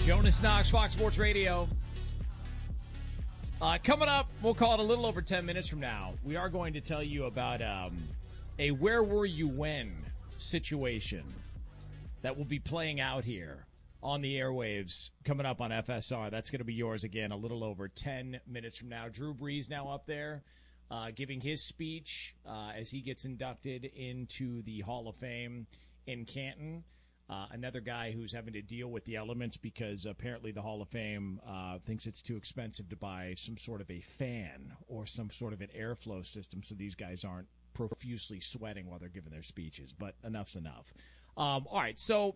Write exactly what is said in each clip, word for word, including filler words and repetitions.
Jonas Knox, Fox Sports Radio. Uh, coming up, we'll call it a little over ten minutes from now. We are going to tell you about um, a where were you when situation that will be playing out here on the airwaves coming up on F S R. That's going to be yours again a little over ten minutes from now. Drew Brees now up there uh, giving his speech uh, as he gets inducted into the Hall of Fame in Canton. Uh, another guy who's having to deal with the elements because apparently the Hall of Fame uh, thinks it's too expensive to buy some sort of a fan or some sort of an airflow system so these guys aren't profusely sweating while they're giving their speeches. But enough's enough. Um, all right, so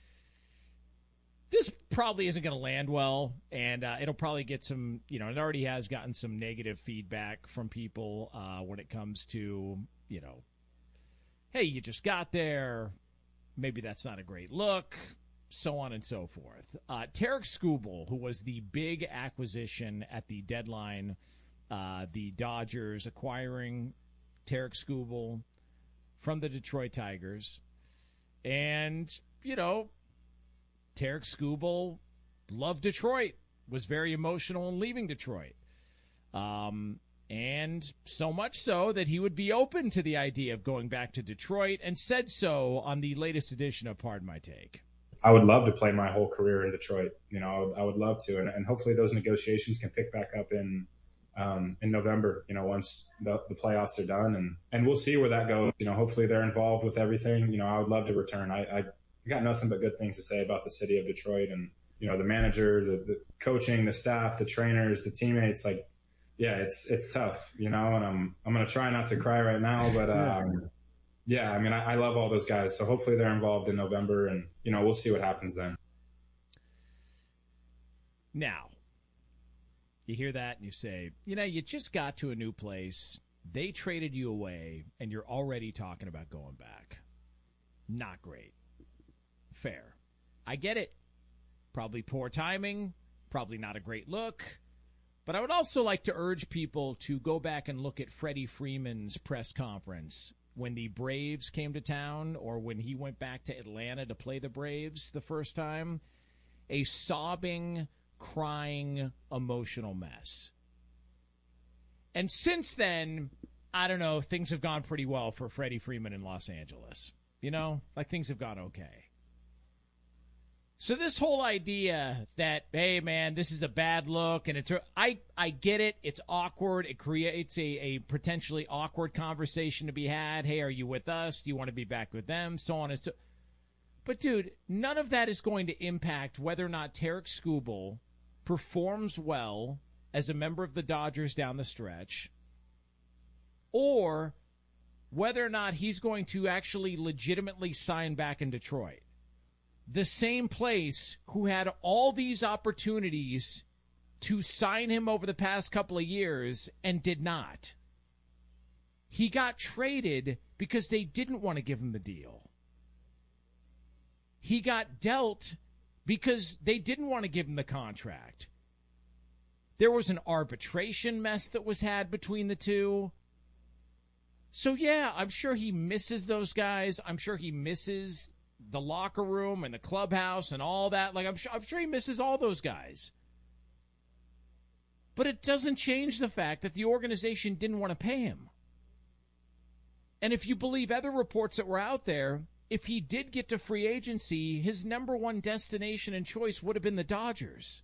this probably isn't going to land well, and uh, it'll probably get some, you know, it already has gotten some negative feedback from people uh, when it comes to, you know, hey, you just got there. Maybe that's not a great look, so on and so forth. Uh, Tarek Skubal, who was the big acquisition at the deadline, uh, the Dodgers acquiring Tarek Skubal from the Detroit Tigers. And, you know, Tarek Skubal loved Detroit, was very emotional in leaving Detroit. Um And so much so that he would be open to the idea of going back to Detroit and said so on the latest edition of Pardon My Take. I would love to play my whole career in Detroit. You know, I would, I would love to. And, and hopefully those negotiations can pick back up in um, in November, you know, once the, the playoffs are done. And, and we'll see where that goes. You know, hopefully they're involved with everything. You know, I would love to return. I, I got nothing but good things to say about the city of Detroit and, you know, the manager, the, the coaching, the staff, the trainers, the teammates, like, yeah, it's it's tough, you know, and I'm I'm gonna try not to cry right now, but um, yeah, I mean, I, I love all those guys, so hopefully they're involved in November, and you know, we'll see what happens then. Now, you hear that and you say, you know, you just got to a new place, they traded you away, and you're already talking about going back. Not great. Fair. I get it. Probably poor timing. Probably not a great look. But I would also like to urge people to go back and look at Freddie Freeman's press conference when the Braves came to town or when he went back to Atlanta to play the Braves the first time. A sobbing, crying, emotional mess. And since then, I don't know, things have gone pretty well for Freddie Freeman in Los Angeles. You know, like things have gone okay. So this whole idea that, hey, man, this is a bad look, and it's a, I, I get it. It's awkward. It creates a, a potentially awkward conversation to be had. Hey, are you with us? Do you want to be back with them? So on and so. But, dude, none of that is going to impact whether or not Tarek Skubal performs well as a member of the Dodgers down the stretch or whether or not he's going to actually legitimately sign back in Detroit. The same place who had all these opportunities to sign him over the past couple of years and did not. He got traded because they didn't want to give him the deal. He got dealt because they didn't want to give him the contract. There was an arbitration mess that was had between the two. So, yeah, I'm sure he misses those guys. I'm sure he misses the locker room and the clubhouse and all that. Like, I'm sure, I'm sure he misses all those guys. But it doesn't change the fact that the organization didn't want to pay him. And if you believe other reports that were out there, if he did get to free agency, his number one destination and choice would have been the Dodgers.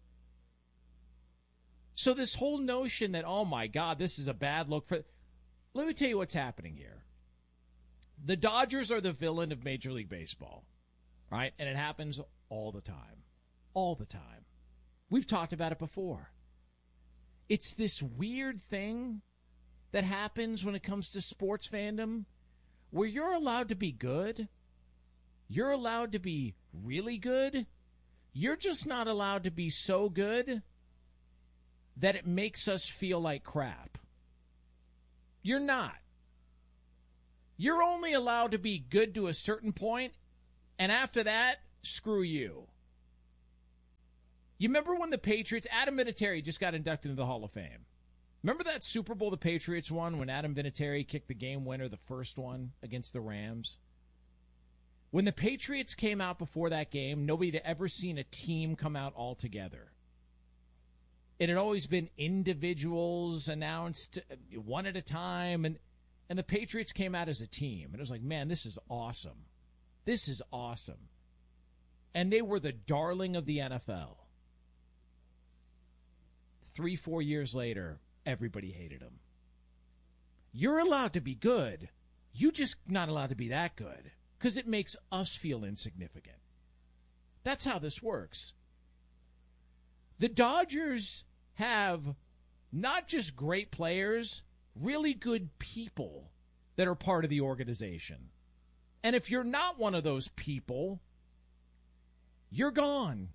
So this whole notion that, oh, my God, this is a bad look for... Let me tell you what's happening here. The Dodgers are the villain of Major League Baseball, right? And it happens all the time. All the time. We've talked about it before. It's this weird thing that happens when it comes to sports fandom where you're allowed to be good. You're allowed to be really good. You're just not allowed to be so good that it makes us feel like crap. You're not. You're only allowed to be good to a certain point, and after that, screw you. You remember when the Patriots, Adam Vinatieri just got inducted into the Hall of Fame. Remember that Super Bowl the Patriots won when Adam Vinatieri kicked the game winner, the first one, against the Rams? When the Patriots came out before that game, nobody had ever seen a team come out all together. It had always been individuals announced one at a time, and, and the Patriots came out as a team. And it was like, man, this is awesome. This is awesome. And they were the darling of the N F L. Three, four years later, everybody hated them. You're allowed to be good. You're just not allowed to be that good because it makes us feel insignificant. That's how this works. The Dodgers have not just great players, really good people that are part of the organization. And if you're not one of those people, you're gone.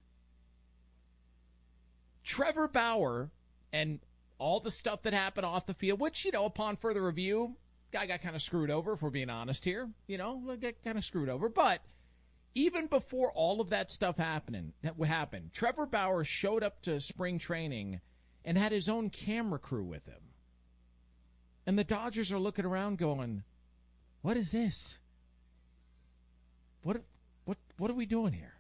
Trevor Bauer and all the stuff that happened off the field, which, you know, upon further review, guy got kind of screwed over, if we're being honest here. You know, got kind of screwed over. But even before all of that stuff happening, that happened, Trevor Bauer showed up to spring training and had his own camera crew with him. And the Dodgers are looking around going, what is this? What what what are we doing here?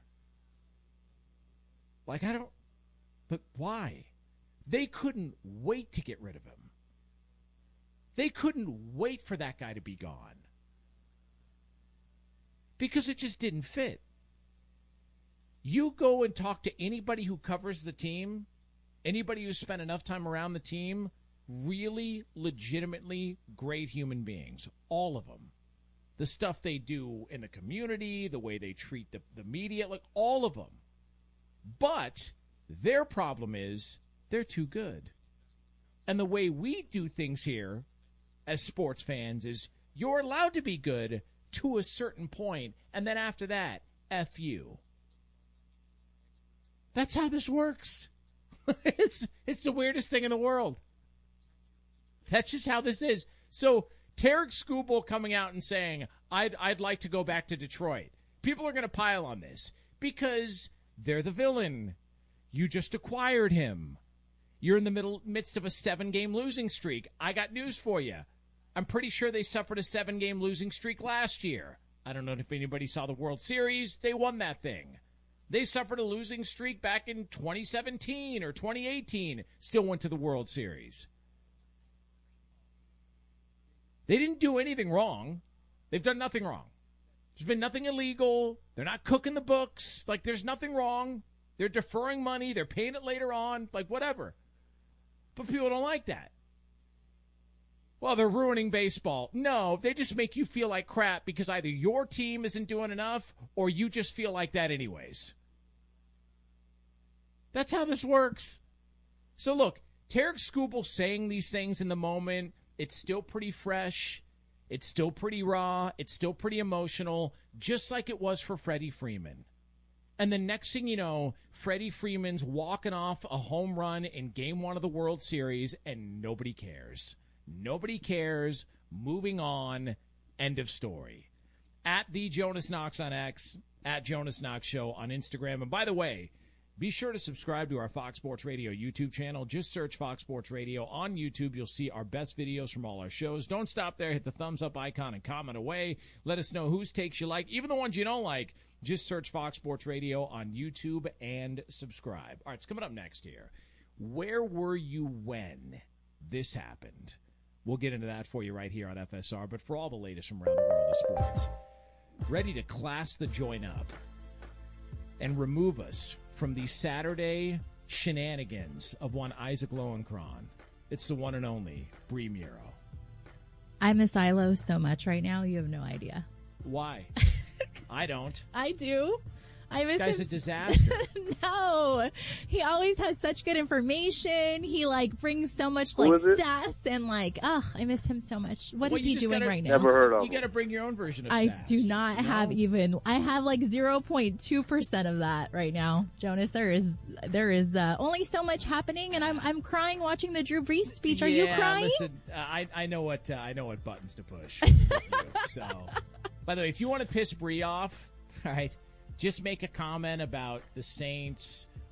Like, I don't, but why? They couldn't wait to get rid of him. They couldn't wait for that guy to be gone. Because it just didn't fit. You go and talk to anybody who covers the team, anybody who's spent enough time around the team, really legitimately great human beings. All of them. The stuff they do in the community, the way they treat the, the media, like all of them. But their problem is they're too good. And the way we do things here as sports fans is you're allowed to be good to a certain point, and then after that, F you. That's how this works. it's it's the weirdest thing in the world. That's just how this is. So Tarek Skubal coming out and saying, I'd, I'd like to go back to Detroit. People are going to pile on this because they're the villain. You just acquired him. You're in the middle midst of a seven-game losing streak. I got news for you. I'm pretty sure they suffered a seven-game losing streak last year. I don't know if anybody saw the World Series. They won that thing. They suffered a losing streak back in twenty seventeen or twenty eighteen. Still went to the World Series. They didn't do anything wrong. They've done nothing wrong. There's been nothing illegal. They're not cooking the books. Like, there's nothing wrong. They're deferring money. They're paying it later on. Like, whatever. But people don't like that. Well, they're ruining baseball. No, they just make you feel like crap because either your team isn't doing enough or you just feel like that anyways. That's how this works. So, look, Tarek Skubal saying these things in the moment, it's still pretty fresh. It's still pretty raw. It's still pretty emotional, just like it was for Freddie Freeman. And the next thing you know, Freddie Freeman's walking off a home run in game one of the World Series, and nobody cares. Nobody cares. Moving on. End of story. At the Jonas Knox on X, at Jonas Knox Show on Instagram. And by the way, be sure to subscribe to our Fox Sports Radio YouTube channel. Just search Fox Sports Radio on YouTube. You'll see our best videos from all our shows. Don't stop there. Hit the thumbs up icon and comment away. Let us know whose takes you like, even the ones you don't like. Just search Fox Sports Radio on YouTube and subscribe. All right, it's coming up next here. Where were you when this happened? We'll get into that for you right here on F S R. But for all the latest from around the world of sports, ready to class the joint up and remove us from the Saturday shenanigans of one Isaac Lowenkron. It's the one and only Bree Muro. I miss Ilo so much right now, you have no idea. Why? I don't. I do. I miss this guy's him. a disaster. No. He always has such good information. He, like, brings so much, like, sass and, like, ugh, I miss him so much. What well, is he doing gotta, right now? Never heard of You got to bring your own version of I sass. do not you know? have even, I have, like, zero point two percent of that right now, Jonas. There is, there is uh, only so much happening, and I'm I'm crying watching the Drew Brees speech. Are yeah, you crying? Listen, uh, I, I know what uh, I know what buttons to push. with you, so, by the way, if you want to piss Bree off, all right, just make a comment about the Saints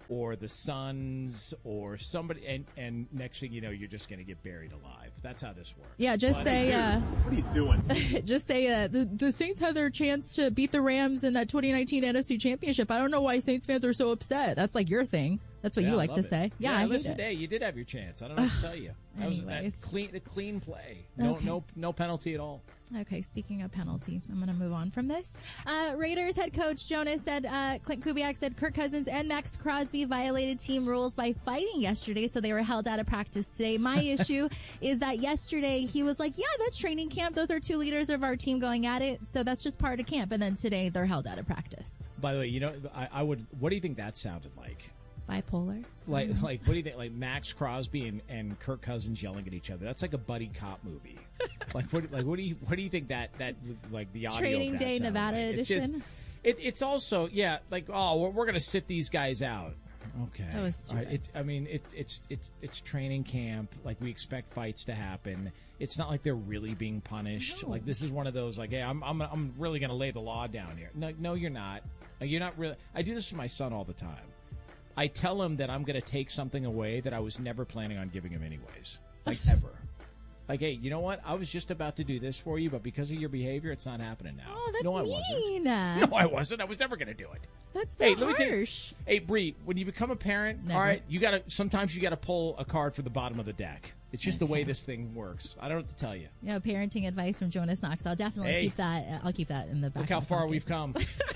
or the Suns or somebody, and, and next thing you know, you're just going to get buried alive. That's how this works. Yeah, just but, say, uh, what are you doing? just say uh, the, the Saints had their chance to beat the Rams in that twenty nineteen N F C Championship. I don't know why Saints fans are so upset. That's like your thing. That's what yeah, you like to it. say. Yeah, yeah I listen, hate it. hey, you did have your chance. I don't know what to tell you. That was Anyways. a clean, a clean play. No, Okay. no, no penalty at all. Okay, speaking of penalty, I'm going to move on from this. Uh, Raiders head coach Jonas said, uh, Clint Kubiak said Kirk Cousins and Max Crosby violated team rules by fighting yesterday, so they were held out of practice today. My issue is that yesterday he was like, yeah, that's training camp. Those are two leaders of our team going at it, so that's just part of camp. And then today they're held out of practice. By the way, you know, I, I would. What do you think that sounded like? Bipolar? Like, like, what do you think? Like Max Crosby and, and Kirk Cousins yelling at each other. That's like a buddy cop movie. like, what, like, what do you, what do you think that, that, like, the audio Training of that Day sounded Nevada like? It's just- edition. It, it's also, yeah, like, oh, we're, we're going to sit these guys out. Okay. That was All right, stupid. it, I mean, it, it's it's it's training camp. Like, we expect fights to happen. It's not like they're really being punished. No. Like, this is one of those, like, hey, I'm I'm I'm really going to lay the law down here. No, no, you're not. Like, you're not really. I do this with my son all the time. I tell him that I'm going to take something away that I was never planning on giving him anyways. Like, ever. Like, hey, you know what? I was just about to do this for you, but because of your behavior, it's not happening now. Oh, that's no, I mean. wasn't. No, I wasn't. I was never going to do it. That's so Hey, let me tell you- harsh. Hey, Bree, when you become a parent, Never. all right, you gotta. Sometimes you gotta pull a card for the bottom of the deck. It's just the way this thing works. I don't know what to tell you. Yeah, parenting advice from Jonas Knox. I'll definitely Hey. keep that. I'll keep that in the back. Look how of my far pocket. we've come.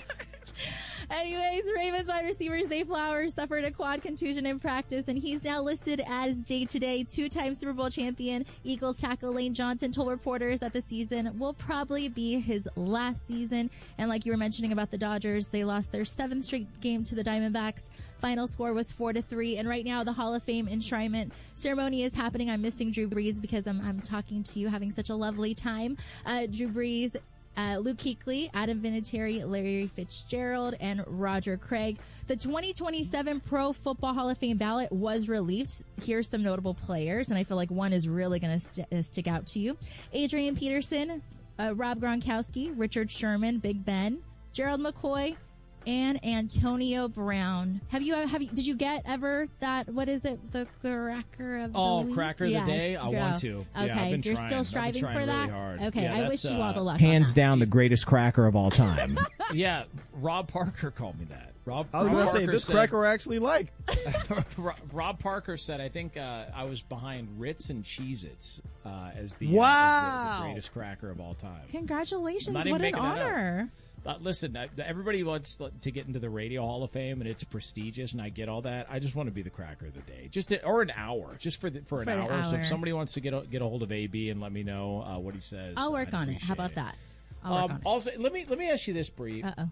Anyways, Ravens wide receiver Zay Flowers suffered a quad contusion in practice, and he's now listed as day-to-day. Two-time Super Bowl champion Eagles tackle Lane Johnson told reporters that the season will probably be his last season. And like you were mentioning about the Dodgers, they lost their seventh straight game to the Diamondbacks. Final score was four to three, and right now the Hall of Fame enshrinement ceremony is happening. I'm missing Drew Brees because I'm I'm talking to you, having such a lovely time. Uh, Drew Brees. Uh, Luke Kuechly, Adam Vinatieri, Larry Fitzgerald, and Roger Craig. The twenty twenty-seven Pro Football Hall of Fame ballot was released. Here's some notable players, and I feel like one is really going to st- uh, stick out to you. Adrian Peterson, uh, Rob Gronkowski, Richard Sherman, Big Ben, Gerald McCoy, and Antonio Brown. Have you, have you, did you get ever that, what is it, the cracker of the Oh, week? cracker of the Yes, day? I girl. want to. Yeah, Okay, I've been you're trying. still I've been striving trying for really that? hard. Okay, Yeah, I wish that's, you all uh, the luck. hands on that. down the greatest cracker of all time. Yeah, Rob Parker called me that. Rob, I was Rob going to say, Parker this said- cracker I actually like. Rob- Rob Parker said, I think uh, I was behind Ritz and Cheez-Its uh, as, the, uh, Wow. as the, the greatest cracker of all time. Congratulations, I'm not what even an making that up. honor. Uh, listen, uh, everybody wants to get into the Radio Hall of Fame, and it's prestigious, and I get all that. I just want to be the cracker of the day, just to, or an hour, just for the, for an For the hour. So hour. if somebody wants to get a, get a hold of A B and let me know uh, what he says, I'll work I'd on it. How appreciate about that? I'll work Um, on it. also, let me let me ask you this, Bree. Uh-oh.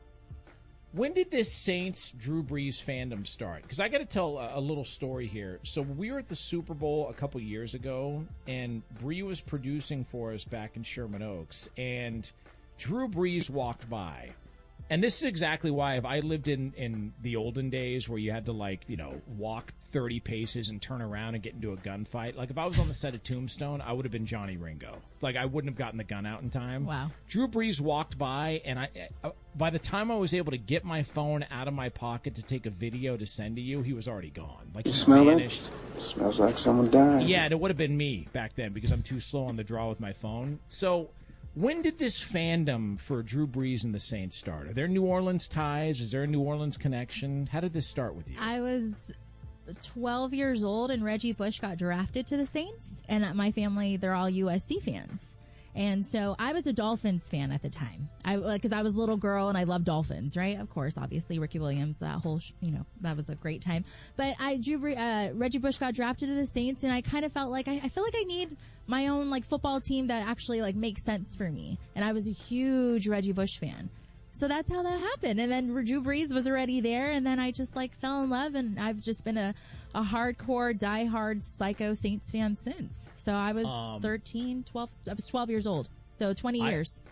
When did this Saints Drew Brees fandom start? Because I got to tell a, a little story here. So we were at the Super Bowl a couple years ago, and Bree was producing for us back in Sherman Oaks, and Drew Brees walked by. And this is exactly why if I lived in, in the olden days where you had to, like, you know, walk thirty paces and turn around and get into a gunfight, like if I was on the set of Tombstone, I would have been Johnny Ringo. Like, I wouldn't have gotten the gun out in time. Wow. Drew Brees walked by, and I, uh, by the time I was able to get my phone out of my pocket to take a video to send to you, he was already gone. Like, he Smell vanished. it? Smells like someone died. Yeah, and it would have been me back then because I'm too slow on the draw with my phone. So, when did this fandom for Drew Brees and the Saints start? Are there New Orleans ties? Is there a New Orleans connection? How did this start with you? I was twelve years old, and Reggie Bush got drafted to the Saints, and my family, they're all U S C fans. And so I was a Dolphins fan at the time. I because I was a little girl and I loved Dolphins, right? Of course, obviously Ricky Williams, that whole sh- you know that was a great time. But I Drew Bre- uh, Reggie Bush got drafted to the Saints, and I kind of felt like I, I feel like I need my own like football team that actually like makes sense for me. And I was a huge Reggie Bush fan. So that's how that happened. And then Drew Brees was already there, and then I just like fell in love, and I've just been a, a hardcore, diehard, psycho Saints fan since. So I was Um, thirteen, twelve, I was twelve years old. So twenty I- years.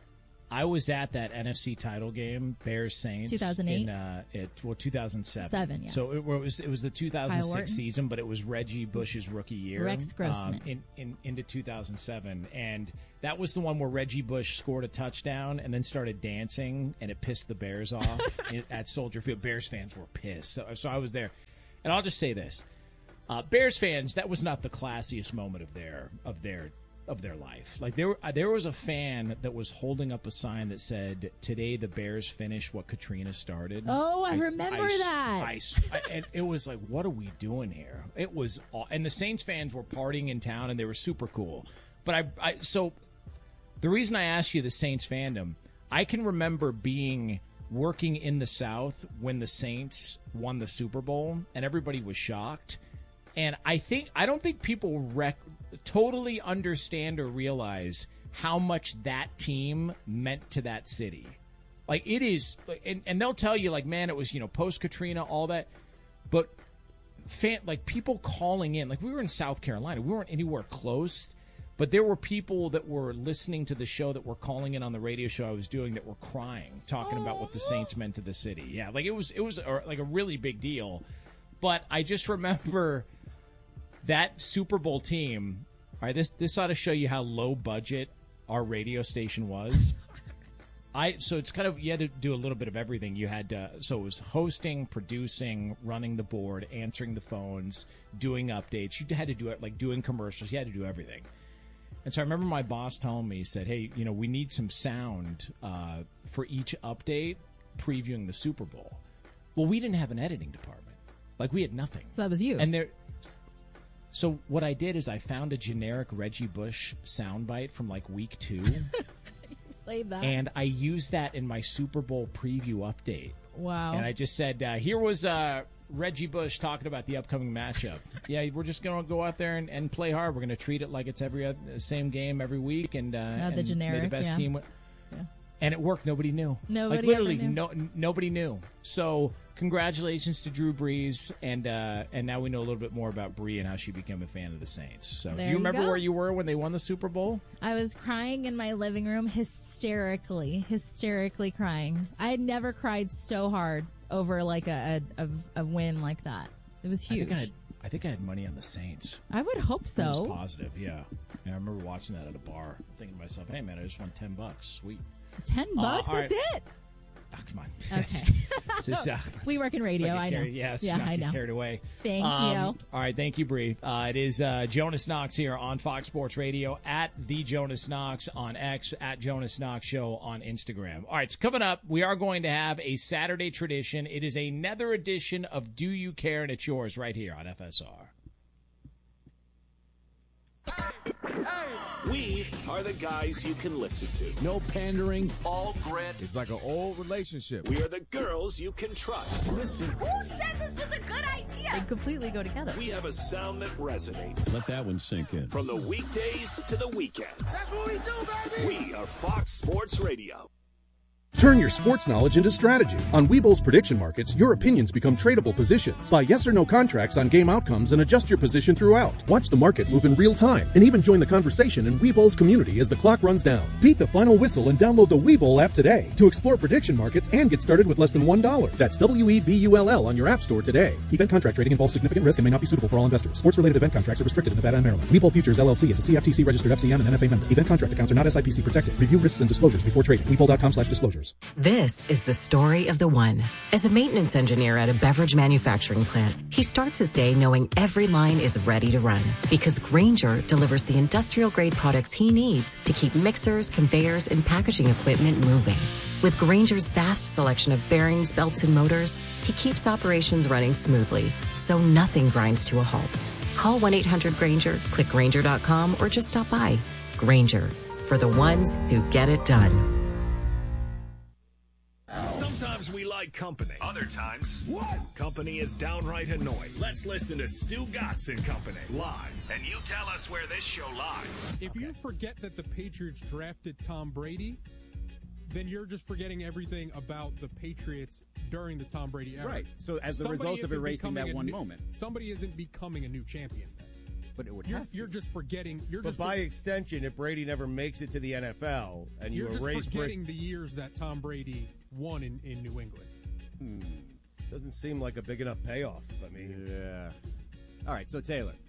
I was at that N F C title game, Bears Saints, two thousand eight. In, uh, it well, two thousand seven. Seven, yeah. So it was it was the two thousand six season, but it was Reggie Bush's rookie year. Rex Grossman um, in, in into two thousand seven, and that was the one where Reggie Bush scored a touchdown and then started dancing, and it pissed the Bears off at Soldier Field. Bears fans were pissed, so, so I was there, and I'll just say this: uh, Bears fans, that was not the classiest moment of their of their. of their life. Like there, there was a fan that was holding up a sign that said, "Today the Bears finish what Katrina started." Oh, I, I remember I, that. I, I, and it was like, what are we doing here? It was, and the Saints fans were partying in town, and they were super cool. But I, I so the reason I asked you the Saints fandom, I can remember being working in the South when the Saints won the Super Bowl, and everybody was shocked. And I think I don't think people rec- totally understand or realize how much that team meant to that city. Like it is, and, and they'll tell you like, man, it was, you know, post Katrina, all that. But fan, like people calling in, like we were in South Carolina, we weren't anywhere close, but there were people that were listening to the show that were calling in on the radio show I was doing that were crying, talking about what the Saints meant to the city. Yeah, like it was it was a, like a really big deal. But I just remember that Super Bowl team. All right, this this ought to show you how low budget our radio station was. I so it's kind of you had to do a little bit of everything. You had to, so it was hosting, producing, running the board, answering the phones, doing updates. You had to do it like doing commercials. You had to do everything. And so I remember my boss telling me, he said, "Hey, you know, we need some sound uh, for each update previewing the Super Bowl." Well, we didn't have an editing department. Like we had nothing. So that was you. And there. So what I did is I found a generic Reggie Bush soundbite from like week two. Played that. And I used that in my Super Bowl preview update. Wow. And I just said, uh, here was uh, Reggie Bush talking about the upcoming matchup. Yeah, we're just going to go out there and, and play hard. We're going to treat it like it's every other, same game every week. And, uh, uh, the and generic, may the best yeah. team win. Yeah. And it worked. Nobody knew. Nobody like, literally, ever knew. No, nobody knew. So congratulations to Drew Brees, and uh, and now we know a little bit more about Bree and how she became a fan of the Saints. So There do you you remember go. where you were when they won the Super Bowl? I was crying in my living room, hysterically, hysterically crying. I had never cried so hard over like a a, a, a win like that. It was huge. I think I, had, I think I had money on the Saints. I would hope I was so. positive, yeah. And I remember watching that at a bar, thinking to myself, "Hey man, I just won ten bucks. Sweet." Ten bucks? Uh, all That's right. it. Oh, come on. Okay. This is, uh, We work in radio. let's not I get know. carried- Yeah, let's Yeah, not I get know. carried away. Thank Um, you. All right, thank you, Bree. Uh, it is uh, Jonas Knox here on Fox Sports Radio, at the Jonas Knox on X, at Jonas Knox Show on Instagram. All right, so coming up, we are going to have a Saturday tradition. It is another edition of Do You Care, and it's yours right here on F S R. We are the guys you can listen to. No pandering. All grit. It's like an old relationship. We are the girls you can trust. Listen. Who said this was a good idea? They completely go together. We have a sound that resonates. Let that one sink in. From the weekdays to the weekends. That's what we do, baby. We are Fox Sports Radio. Turn your sports knowledge into strategy. On Webull's prediction markets, your opinions become tradable positions. Buy yes or no contracts on game outcomes and adjust your position throughout. Watch the market move in real time and even join the conversation in Webull's community as the clock runs down. Beat the final whistle and download the Webull app today to explore prediction markets and get started with less than one dollar. That's W E B U L L on your app store today. Event contract trading involves significant risk and may not be suitable for all investors. Sports-related event contracts are restricted in Nevada and Maryland. Webull Futures L L C is a C F T C registered F C M and N F A member. Event contract accounts are not S I P C protected. Review risks and disclosures before trading. Webull.com slash disclosures. This is the story of the one. As a maintenance engineer at a beverage manufacturing plant, he starts his day knowing every line is ready to run because Grainger delivers the industrial-grade products he needs to keep mixers, conveyors, and packaging equipment moving. With Grainger's vast selection of bearings, belts, and motors, he keeps operations running smoothly, so nothing grinds to a halt. Call one eight hundred Grainger, click Grainger dot com, or just stop by. Grainger, for the ones who get it done. Sometimes we like company. Other times, what? Company is downright annoying. Let's listen to Stu Gatz and Company live, and you tell us where this show lies. If you forget that the Patriots drafted Tom Brady, then you're just forgetting everything about the Patriots during the Tom Brady era. Right. So as the Somebody result of isn't erasing becoming that a one new- moment. Somebody isn't becoming a new champion. But it would You're, have to. you're just forgetting. You're But just by extension, if Brady never makes it to the N F L and you you're just erase forgetting Brady, the years that Tom Brady won in, in New England. hmm, doesn't seem like a big enough payoff. I mean, Yeah. All right, so Taylor,